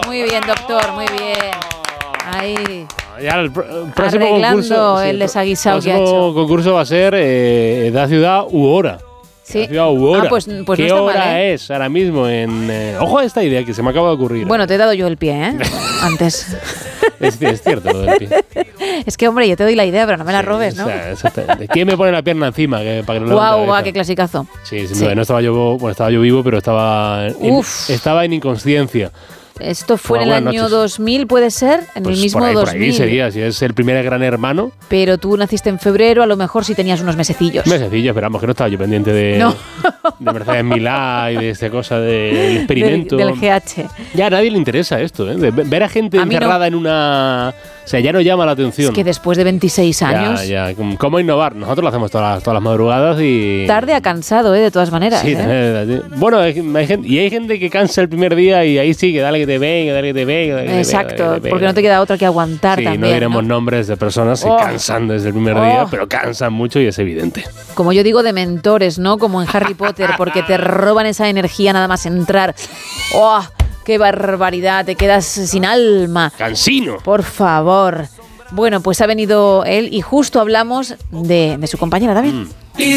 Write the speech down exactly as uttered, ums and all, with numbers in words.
Muy bien, doctor, muy bien. Ahí. Ya el, pr- el próximo Arreglando concurso, el sí, desaguisado que ha el próximo hecho. concurso va a ser eh, edad, ciudad u hora. Sí. Edad, ciudad u hora. Ah, pues, pues ¿Qué no está hora mal, ¿eh? es ahora mismo en... Eh, ojo a esta idea que se me acaba de ocurrir. Bueno, te he dado yo el pie, ¿eh? Antes. Es, es cierto lo del pie. Es que, hombre, yo te doy la idea, pero no me la Sí, robes, ¿no? o sea, exactamente. ¿Quién me pone la pierna encima? Que, para que no Guau, levante la guau, cabeza? qué clasicazo. Sí, sin Sí. duda. No estaba yo, bueno, estaba yo vivo, pero estaba en, Uf. estaba en inconsciencia. Esto fue Por en el algunas año noches. dos mil, ¿puede ser? En Pues el mismo por ahí, dos mil. por ahí sería, si es el primer Gran Hermano. Pero tú naciste en febrero, a lo mejor sí tenías unos mesecillos. Mesecillo, esperamos que no estaba yo pendiente de, No. de Mercedes Milá y de esta cosa del experimento. Del, del G H. Ya a nadie le interesa esto, ¿eh? De ver a gente A mí no. encerrada en una... O sea, ya no llama la atención. Es que después de veintiséis años, Ya, ya. ¿Cómo innovar? Nosotros lo hacemos todas las, todas las madrugadas y... tarde a cansado, ¿eh? De todas maneras. Sí, ¿eh? eh, bueno, hay, hay gente, y hay gente que cansa el primer día y ahí sigue, dale que te venga, dale que te venga. Dale que te venga, Exacto, dale que te porque venga. no te queda otra que aguantar Sí, también. no diremos ¿no? nombres de personas que Oh. cansan desde el primer Oh. día, pero cansan mucho y es evidente. Como yo digo, de mentores, ¿no? Como en Harry Potter, porque te roban esa energía nada más entrar. ¡Oh! ¡Qué barbaridad! Te quedas sin alma. ¡Cansino! Por favor. Bueno, pues ha venido él y justo hablamos de, de su compañera David. Mm.